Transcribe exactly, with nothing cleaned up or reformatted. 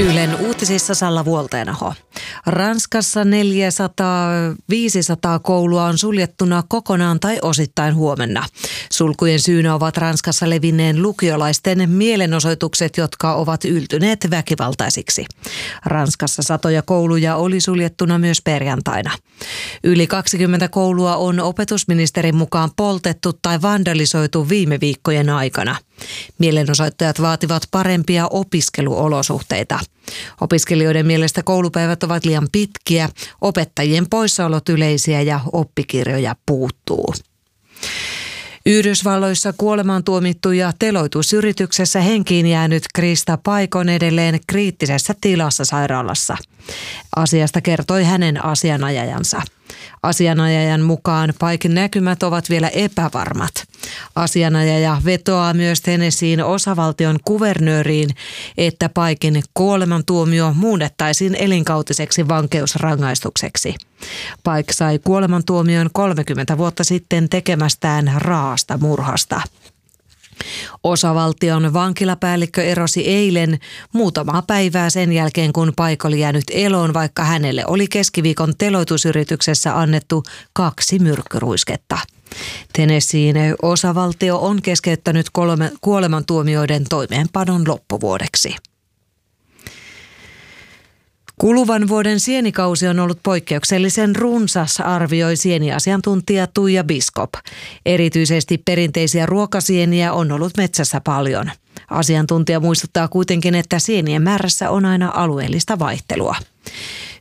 Ylen uutisissa Salla Vuolteenaho. Ranskassa neljäsataa viisisataa koulua on suljettuna kokonaan tai osittain huomenna. Sulkujen syynä ovat Ranskassa levinneen lukiolaisten mielenosoitukset, jotka ovat yltyneet väkivaltaisiksi. Ranskassa satoja kouluja oli suljettuna myös perjantaina. Yli kaksikymmentä koulua on opetusministerin mukaan poltettu tai vandalisoitu viime viikkojen aikana. Mielenosoittajat vaativat parempia opiskeluolosuhteita. Opiskelijoiden mielestä koulupäivät ovat liian pitkiä, opettajien poissaolot yleisiä ja oppikirjoja puuttuu. Yhdysvalloissa kuolemaan tuomittu ja teloitusyrityksessä henkiin jäänyt Krista Paik on edelleen kriittisessä tilassa sairaalassa. Asiasta kertoi hänen asianajajansa. Asianajajan mukaan Paikin näkymät ovat vielä epävarmat. Asianajaja vetoaa myös Tennesseein osavaltion kuvernööriin, että Paikin kuolemantuomio muunnettaisiin elinkautiseksi vankeusrangaistukseksi. Paik sai kuolemantuomion kolmekymmentä vuotta sitten tekemästään raasta murhasta. Osavaltion vankilapäällikkö erosi eilen muutamaa päivää sen jälkeen, kun Paik oli jäänyt eloon, vaikka hänelle oli keskiviikon teloitusyrityksessä annettu kaksi myrkkyruisketta. Tennesseein osavaltio on keskeyttänyt kolme kuolemantuomioiden toimeenpanon loppuvuodeksi. Kuluvan vuoden sienikausi on ollut poikkeuksellisen runsas, arvioi sieniasiantuntija Tuija Biskop. Erityisesti perinteisiä ruokasieniä on ollut metsässä paljon. Asiantuntija muistuttaa kuitenkin, että sienien määrässä on aina alueellista vaihtelua.